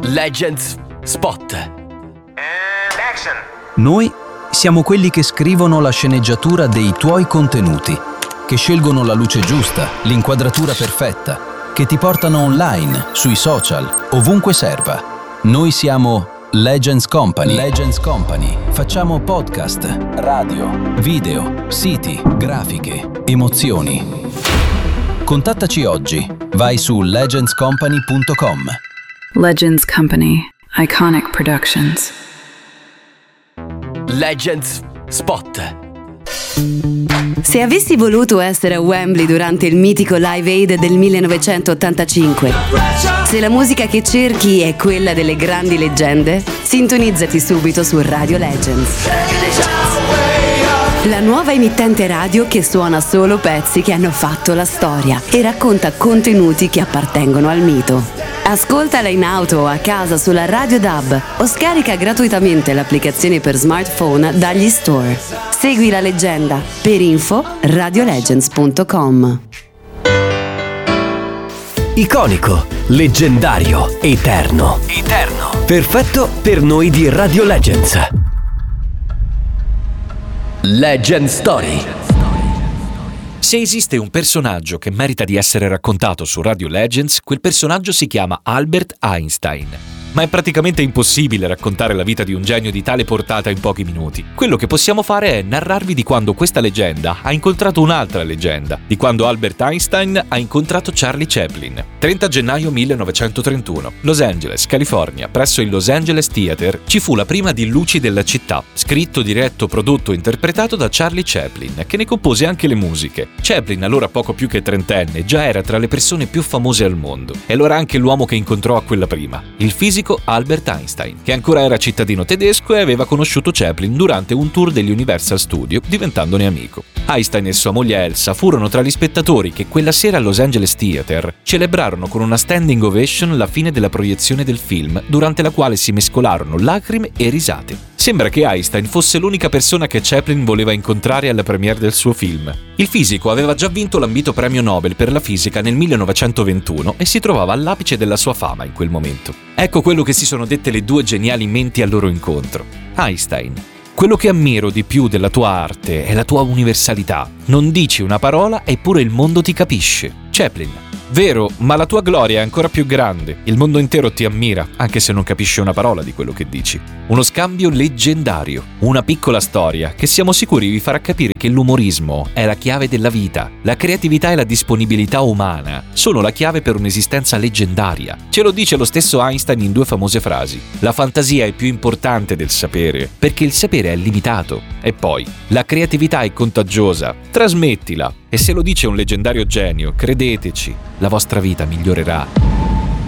Legends Spot. Action. Noi siamo quelli che scrivono la sceneggiatura dei tuoi contenuti, che scelgono la luce giusta, l'inquadratura perfetta, che ti portano online, sui social, ovunque serva. Noi siamo Legends Company. Legends Company. Facciamo podcast, radio, video, siti, grafiche, emozioni. Contattaci oggi. Vai su legendscompany.com. Legends Company. Iconic Productions. Legends Spot. Se avessi voluto essere a Wembley durante il mitico Live Aid del 1985, se la musica che cerchi è quella delle grandi leggende, sintonizzati subito su Radio Legends. La nuova emittente radio che suona solo pezzi che hanno fatto la storia e racconta contenuti che appartengono al mito. Ascoltala in auto o a casa sulla Radio DAB o scarica gratuitamente l'applicazione per smartphone dagli store. Segui la leggenda. Per info radiolegends.com. Iconico, leggendario, eterno. Perfetto per noi di Radio Legends. Legend Story. Se esiste un personaggio che merita di essere raccontato su Radio Legends, quel personaggio si chiama Albert Einstein. Ma è praticamente impossibile raccontare la vita di un genio di tale portata in pochi minuti. Quello che possiamo fare è narrarvi di quando questa leggenda ha incontrato un'altra leggenda, di quando Albert Einstein ha incontrato Charlie Chaplin. 30 gennaio 1931, Los Angeles, California, presso il Los Angeles Theater, ci fu la prima di Luci della città, scritto, diretto, prodotto e interpretato da Charlie Chaplin, che ne compose anche le musiche. Chaplin, allora poco più che trentenne, già era tra le persone più famose al mondo, e lo era anche l'uomo che incontrò a quella prima, il fisico Albert Einstein, che ancora era cittadino tedesco e aveva conosciuto Chaplin durante un tour degli Universal Studios, diventandone amico. Einstein e sua moglie Elsa furono tra gli spettatori che quella sera al Los Angeles Theater celebrarono con una standing ovation la fine della proiezione del film, durante la quale si mescolarono lacrime e risate. Sembra che Einstein fosse l'unica persona che Chaplin voleva incontrare alla premiere del suo film. Il fisico aveva già vinto l'ambito premio Nobel per la fisica nel 1921 e si trovava all'apice della sua fama in quel momento. Ecco quello che si sono dette le due geniali menti al loro incontro. Einstein: quello che ammiro di più della tua arte è la tua universalità. Non dici una parola eppure il mondo ti capisce. Chaplin: vero, ma la tua gloria è ancora più grande. Il mondo intero ti ammira, anche se non capisce una parola di quello che dici. Uno scambio leggendario, una piccola storia che siamo sicuri vi farà capire che l'umorismo è la chiave della vita. La creatività e la disponibilità umana sono la chiave per un'esistenza leggendaria. Ce lo dice lo stesso Einstein in due famose frasi. La fantasia è più importante del sapere, perché il sapere è limitato. E poi, la creatività è contagiosa. Trasmettila. E se lo dice un leggendario genio, credeteci, la vostra vita migliorerà.